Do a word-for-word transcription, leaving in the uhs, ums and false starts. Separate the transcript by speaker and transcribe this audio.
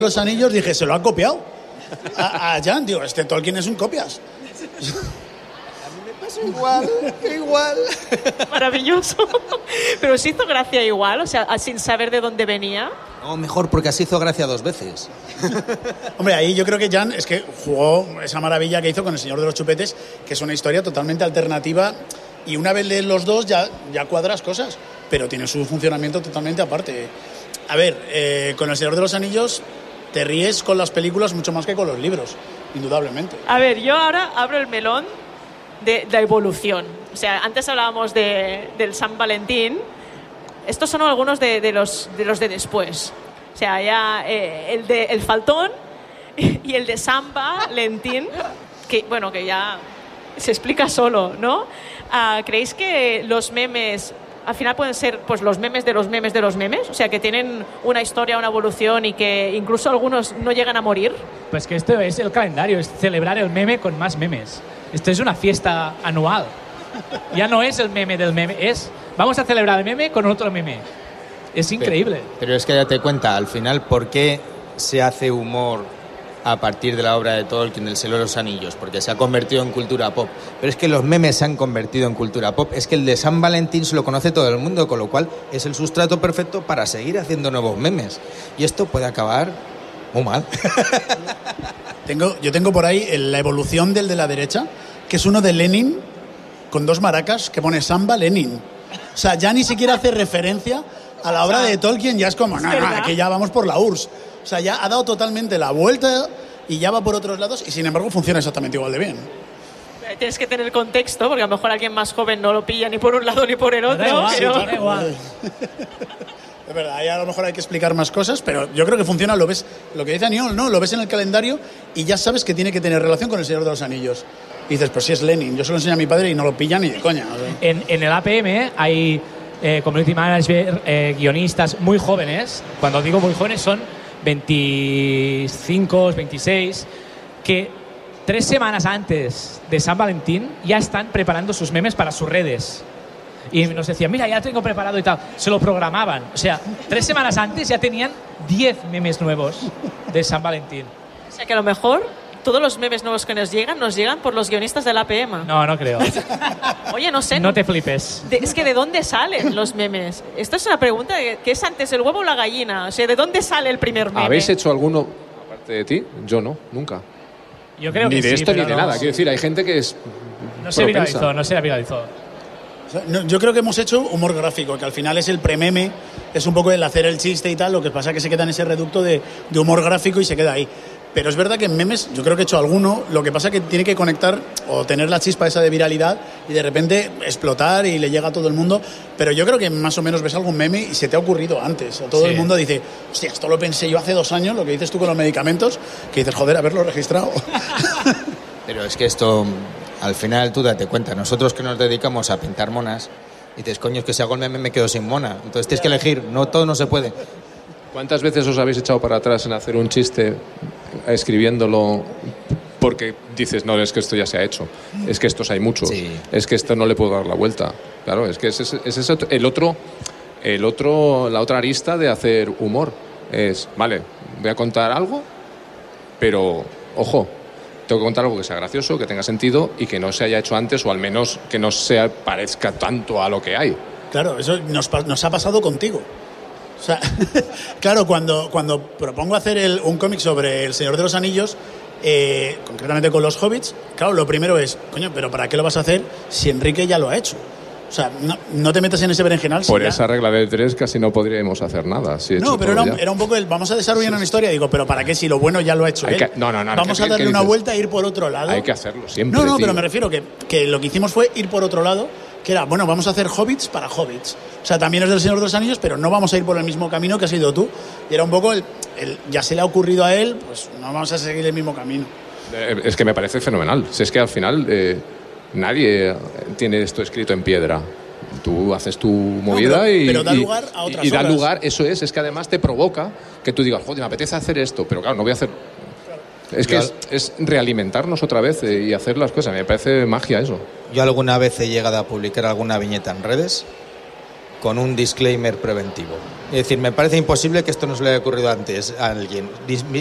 Speaker 1: los Anillos dije, se lo ha copiado a, a Jan, digo, este Tolkien es un copias.
Speaker 2: Igual, igual.
Speaker 3: Maravilloso. Pero se hizo gracia igual, o sea, sin saber de dónde venía.
Speaker 2: No, mejor, porque así hizo gracia dos veces.
Speaker 1: Hombre, ahí yo creo que Jan es que jugó esa maravilla que hizo con El Señor de los Chupetes, que es una historia totalmente alternativa, y una vez lees los dos ya, ya cuadras cosas, pero tiene su funcionamiento totalmente aparte. A ver, eh, con El Señor de los Anillos te ríes con las películas mucho más que con los libros, indudablemente.
Speaker 3: A ver, yo ahora abro el melón de la evolución. O sea, antes hablábamos de, del San Valentín. Estos son algunos de, de, los, de los de después. O sea, ya eh, el de el faltón y el de San Valentín, que bueno, que ya se explica solo, ¿no? Uh, ¿Creéis que los memes al final pueden ser pues los memes de los memes de los memes? O sea, que tienen una historia, una evolución y que incluso algunos no llegan a morir.
Speaker 4: Pues que esto es el calendario, es celebrar el meme con más memes. Esto es una fiesta anual. Ya no es el meme del meme, es vamos a celebrar el meme con otro meme. Es increíble.
Speaker 2: Pero, pero es que date cuenta, al final, ¿por qué se hace humor a partir de la obra de Tolkien, del Señor de los Anillos? Porque se ha convertido en cultura pop. Pero es que los memes se han convertido en cultura pop. Es que el de San Valentín se lo conoce todo el mundo, con lo cual es el sustrato perfecto para seguir haciendo nuevos memes. Y esto puede acabar muy mal.
Speaker 1: Tengo, yo tengo por ahí la evolución del de la derecha, que es uno de Lenin con dos maracas que pone Samba Lenin. O sea, ya ni siquiera hace referencia a la obra de Tolkien, ya es como, no, no, aquí ya vamos por la U R S S. O sea, ya ha dado totalmente la vuelta y ya va por otros lados y sin embargo funciona exactamente igual de bien.
Speaker 3: Tienes que tener contexto, porque a lo mejor alguien más joven no lo pilla ni por un lado ni por el otro.
Speaker 4: Da igual,
Speaker 3: pero...
Speaker 4: sí, da igual.
Speaker 1: Es verdad, ahí a lo mejor hay que explicar más cosas, pero yo creo que funciona, lo ves, lo que dice Aniol, ¿no? Lo ves en el calendario y ya sabes que tiene que tener relación con El Señor de los Anillos. Y dices, pues si es Lenin, yo se lo enseño a mi padre y no lo pilla ni de coña. O sea.
Speaker 4: En, en el A P M hay eh, community manager, eh, guionistas muy jóvenes. Cuando digo muy jóvenes son veinticinco, veintiséis, que tres semanas antes de San Valentín ya están preparando sus memes para sus redes. Y nos decían, mira, ya tengo preparado y tal. Se lo programaban. O sea, tres semanas antes ya tenían diez memes nuevos de San Valentín.
Speaker 3: O sea, que a lo mejor todos los memes nuevos que nos llegan, nos llegan por los guionistas del A P M.
Speaker 4: No, no creo.
Speaker 3: Oye, no sé.
Speaker 4: No te flipes.
Speaker 3: De, es que ¿de dónde salen los memes? Esta es una pregunta de, ¿qué es antes, el huevo o la gallina? O sea, ¿de dónde sale el primer meme?
Speaker 5: ¿Habéis hecho alguno, aparte de ti? Yo no, nunca.
Speaker 4: Yo creo
Speaker 5: ni
Speaker 4: que
Speaker 5: de
Speaker 4: sí,
Speaker 5: esto ni
Speaker 4: pero
Speaker 5: de
Speaker 4: no,
Speaker 5: nada. Quiero decir, hay gente que es
Speaker 4: No se
Speaker 5: propensa.
Speaker 4: viralizó, no se viralizó.
Speaker 1: No, yo creo que hemos hecho humor gráfico, que al final es el prememe, es un poco el hacer el chiste y tal, lo que pasa es que se queda en ese reducto de, de humor gráfico y se queda ahí. Pero es verdad que en memes yo creo que he hecho alguno, lo que pasa es que tiene que conectar o tener la chispa esa de viralidad y de repente explotar y le llega a todo el mundo, pero yo creo que más o menos ves algún meme y se te ha ocurrido antes, o todo
Speaker 4: Sí.
Speaker 1: el mundo dice, hostia, esto lo pensé yo hace dos años, lo que dices tú con los medicamentos, que dices, joder, haberlo registrado.
Speaker 2: Pero es que esto, al final, tú date cuenta, nosotros que nos dedicamos a pintar monas, dices, coño, es que si hago el meme me quedo sin mona. Entonces tienes que elegir, no todo no se puede.
Speaker 5: ¿Cuántas veces os habéis echado para atrás en hacer un chiste escribiéndolo porque dices, no, es que esto ya se ha hecho, es que estos hay muchos,
Speaker 2: Sí.
Speaker 5: es que esto no le puedo dar la vuelta? Claro, es que ese es, ese es el otro, el otro, la otra arista de hacer humor. Es, vale, voy a contar algo, pero, ojo, tengo que contar algo que sea gracioso, que tenga sentido y que no se haya hecho antes, o al menos que no se parezca tanto a lo que hay.
Speaker 1: Claro, eso nos, pa- nos ha pasado contigo. O sea, claro, cuando, cuando propongo hacer el, un cómic sobre El Señor de los Anillos, eh, concretamente con los hobbits, claro, lo primero es, coño, pero ¿para qué lo vas a hacer si Enrique ya lo ha hecho? O sea, no, no te metas en ese berenjenal.
Speaker 5: Por
Speaker 1: si
Speaker 5: esa
Speaker 1: ya...
Speaker 5: regla de tres casi no podríamos hacer nada. Si he
Speaker 1: No,
Speaker 5: hecho
Speaker 1: pero
Speaker 5: todo
Speaker 1: era,
Speaker 5: ya.
Speaker 1: era un poco el, vamos a desarrollar una historia, digo, pero ¿para qué si lo bueno ya lo ha hecho
Speaker 5: Hay
Speaker 1: él?
Speaker 5: que- no, no, no,
Speaker 1: Vamos
Speaker 5: ¿qué-
Speaker 1: a darle
Speaker 5: qué
Speaker 1: una
Speaker 5: dices?
Speaker 1: vuelta e ir por otro lado.
Speaker 5: Hay que hacerlo siempre.
Speaker 1: No, no,
Speaker 5: tío.
Speaker 1: pero me refiero que, que lo que hicimos fue ir por otro lado, que era, bueno, vamos a hacer hobbits para hobbits. O sea, también es del Señor de los Anillos, pero no vamos a ir por el mismo camino que has ido tú. Y era un poco el, el ya se le ha ocurrido a él, pues no vamos a seguir el mismo camino.
Speaker 5: Eh, Es que me parece fenomenal. Si es que al final eh, nadie tiene esto escrito en piedra. Tú haces tu movida
Speaker 1: pero-
Speaker 5: y,
Speaker 1: pero da
Speaker 5: y-
Speaker 1: lugar a otras
Speaker 5: y da
Speaker 1: obras.
Speaker 5: lugar, eso es, es que además te provoca que tú digas, joder, me apetece hacer esto, pero claro, no voy a hacer... Es que
Speaker 2: Yo-
Speaker 5: es, es realimentarnos otra vez eh, y hacer las cosas. Me parece magia eso.
Speaker 2: Yo alguna vez he llegado a publicar alguna viñeta en redes con un disclaimer preventivo. Es decir, me parece imposible que esto no se le haya ocurrido antes a alguien. Dis-